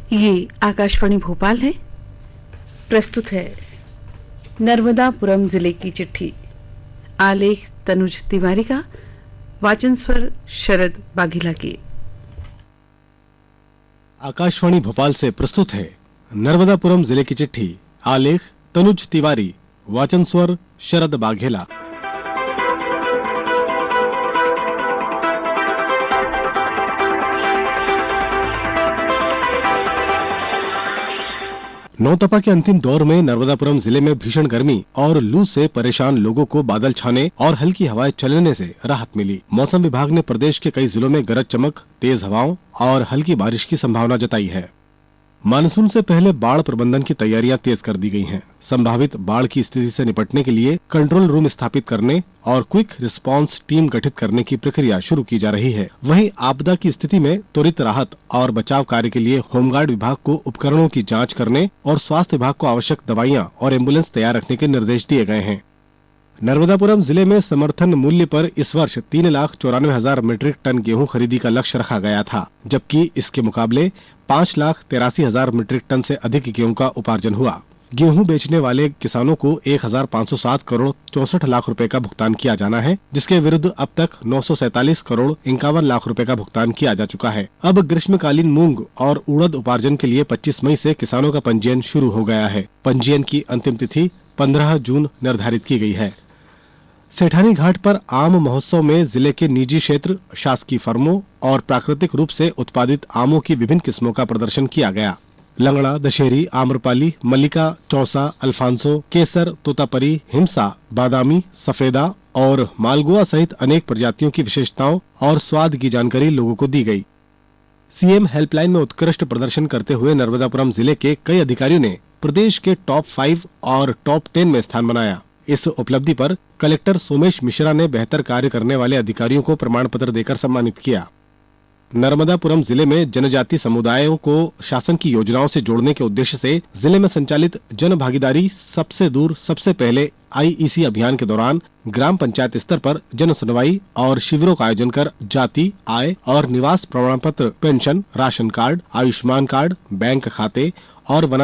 ये आकाशवाणी भोपाल है। प्रस्तुत है नर्मदापुरम जिले की चिट्ठी। आलेख तनुज तिवारी का, वाचन स्वर शरद बाघेला के। आकाशवाणी भोपाल से प्रस्तुत है नर्मदापुरम जिले की चिट्ठी। आलेख तनुज तिवारी, वाचन स्वर शरद बाघेला। नौतपा के अंतिम दौर में नर्मदापुरम जिले में भीषण गर्मी और लू से परेशान लोगों को बादल छाने और हल्की हवाएं चलने से राहत मिली। मौसम विभाग ने प्रदेश के कई जिलों में गरज चमक, तेज हवाओं और हल्की बारिश की संभावना जताई है। मानसून से पहले बाढ़ प्रबंधन की तैयारियां तेज कर दी गई हैं। संभावित बाढ़ की स्थिति से निपटने के लिए कंट्रोल रूम स्थापित करने और क्विक रिस्पांस टीम गठित करने की प्रक्रिया शुरू की जा रही है। वहीं आपदा की स्थिति में त्वरित राहत और बचाव कार्य के लिए होमगार्ड विभाग को उपकरणों की जांच करने और स्वास्थ्य विभाग को आवश्यक दवाइयां और एम्बुलेंस तैयार रखने के निर्देश दिए गए हैं। नर्मदापुरम जिले में समर्थन मूल्य पर इस वर्ष 3,94,000 मीट्रिक टन गेहूं खरीदी का लक्ष्य रखा गया था, जबकि इसके मुकाबले 5,83,000 मीट्रिक टन से अधिक गेहूं का उपार्जन हुआ। गेहूं बेचने वाले किसानों को 1,507 करोड़ 64 लाख रुपए का भुगतान किया जाना है, जिसके विरुद्ध अब तक 947 करोड़ 51 लाख रुपए का भुगतान किया जा चुका है। अब ग्रीष्मकालीन मूंग और उड़द उपार्जन के लिए 25 मई से किसानों का पंजीयन शुरू हो गया है। पंजीयन की अंतिम तिथि 15 जून निर्धारित की गई है। सेठानी घाट पर आम महोत्सव में जिले के निजी क्षेत्र, शासकीय फर्मों और प्राकृतिक रूप से उत्पादित आमों की विभिन्न किस्मों का प्रदर्शन किया गया। लंगड़ा, दशहरी, आम्रपाली, मल्लिका, चौसा, अल्फांसो, केसर, तोतापरी, हिमसा, बादामी, सफेदा और मालगोआ सहित अनेक प्रजातियों की विशेषताओं और स्वाद की जानकारी लोगों को दी गई। सीएम हेल्पलाइन में उत्कृष्ट प्रदर्शन करते हुए नर्मदापुरम जिले के कई अधिकारियों ने प्रदेश के टॉप 5 और टॉप 10 में स्थान बनाया। इस उपलब्धि पर कलेक्टर सोमेश मिश्रा ने बेहतर कार्य करने वाले अधिकारियों को प्रमाण पत्र देकर सम्मानित किया। नर्मदापुरम जिले में जनजाति समुदायों को शासन की योजनाओं से जोड़ने के उद्देश्य से जिले में संचालित जन भागीदारी सबसे दूर सबसे पहले आईईसी अभियान के दौरान ग्राम पंचायत स्तर पर जन सुनवाई और शिविरों का आयोजन कर जाति, आय और निवास प्रमाण पत्र, pension, ration card, Ayushman card, bank खाते और